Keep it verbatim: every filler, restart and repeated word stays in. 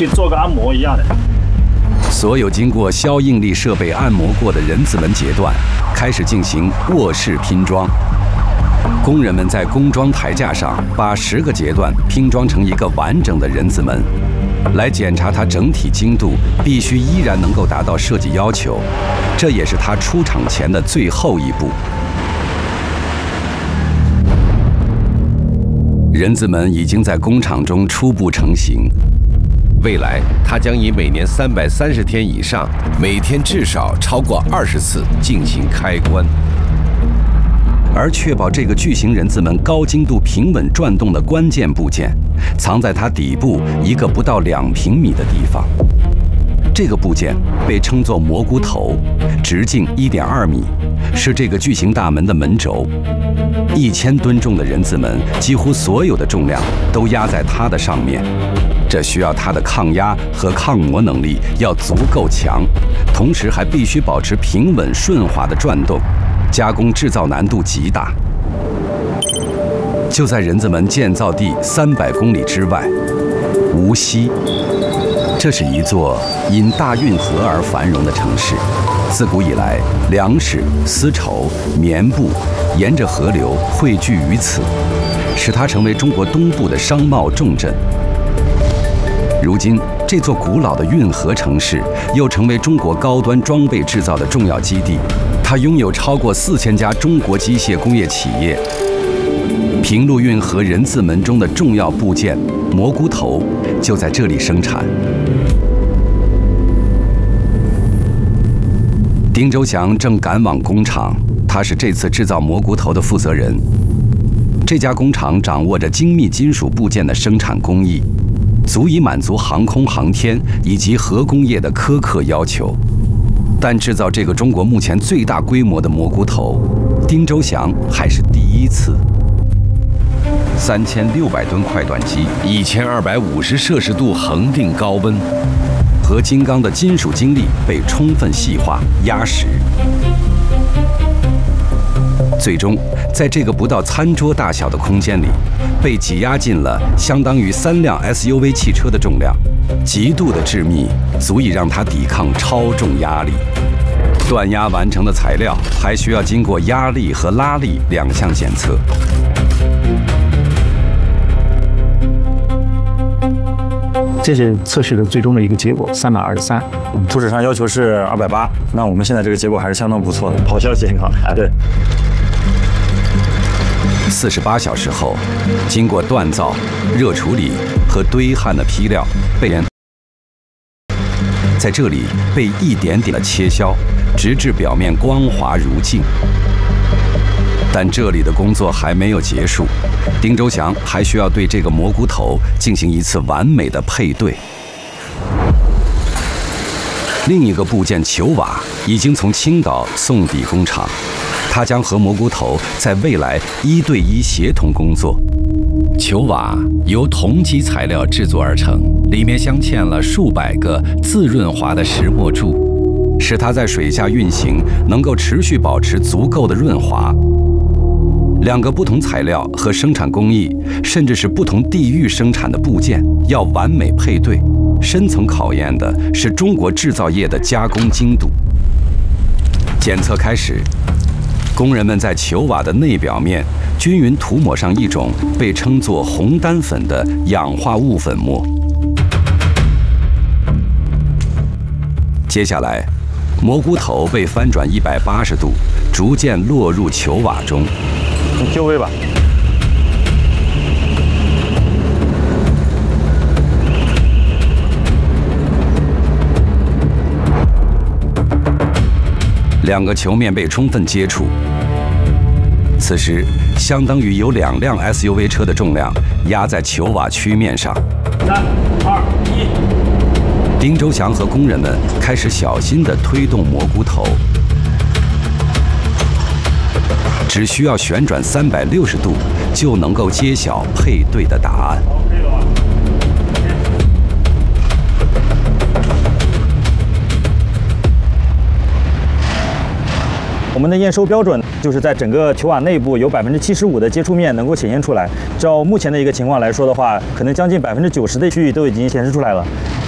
去做个按摩一样的。 所有经过消应力设备按摩过的人字门节段，开始进行卧式拼装。工人们在工装台架上把十个节段拼装成一个完整的人字门，来检查它整体精度必须依然能够达到设计要求。这也是他出厂前的最后一步。人字门已经在工厂中初步成型。 未来，它将以每年三百三十天以上，每天至少超过二十次进行开关。 而确保这个巨型人字门高精度平稳转动的关键部件，藏在它底部一个不到两平米的地方。这个部件被称作蘑菇头，直径一点二米，是这个巨型大门的门轴。一千吨重的人字门，几乎所有的重量都压在它的上面。这需要它的抗压和抗磨能力要足够强，同时还必须保持平稳顺滑的转动，加工制造难度极大。就在人字门建造地三百公里之外，无锡，这是一座因大运河而繁荣的城市。自古以来，粮食、丝绸、棉布沿着河流汇聚于此，使它成为中国东部的商贸重镇。如今，这座古老的运河城市又成为中国高端装备制造的重要基地。它拥有超过四千家中国机械工业企业。平陆运河人字门中的重要部件蘑菇头就在这里生产。丁周祥正赶往工厂，他是这次制造蘑菇头的负责人。这家工厂掌握着精密金属部件的生产工艺，足以满足航空航天以及核工业的苛刻要求。但制造这个中国目前最大规模的蘑菇头，丁周祥还是第一次。三千六百吨快短机， 一千二百五十摄氏度恒定高温， 合金钢的金属晶粒被充分细化压实，最终在这个不到餐桌大小的空间里，被挤压进了相当于三辆 S U V 汽车的重量，极度的致密，足以让它抵抗超重压力。锻压完成的材料还需要经过压力和拉力两项检测。 这是测试的最终的一个结果，三百二十三。 图纸上要求是二百八，那我们现在这个结果还是相当不错的，跑效健康。对。 四十八小时后，经过锻造、热处理和堆焊的坯料被在这里被一点点的切削，直至表面光滑如镜。但这里的工作还没有结束，丁周祥还需要对这个蘑菇头进行一次完美的配对。另一个部件球瓦已经从青岛送抵工厂，它将和蘑菇头在未来一对一协同工作。球瓦由同级材料制作而成，里面镶嵌了数百个自润滑的石墨柱，使它在水下运行能够持续保持足够的润滑。两个不同材料和生产工艺，甚至是不同地域生产的部件，要完美配对，深层考验的是中国制造业的加工精度。检测开始，工人们在球瓦的内表面均匀涂抹上一种被称作红丹粉的氧化物粉末。接下来，蘑菇头被翻转一百八十度，逐渐落入球瓦中。 你 Q V 吧。 两个球面被充分接触，此时相当于有两辆 S U V 车的重量压在球瓦曲面上。 三、二、一。 丁周祥和工人们开始小心地推动蘑菇头。只需要旋转三百六十度，就能够揭晓配对的答案。 我们的验收标准就是在整个球瓦内部有百分之七十五的接触面能够显现出来。照目前的一个情况来说的话，可能将近百分之九十的区域都已经显示出来了。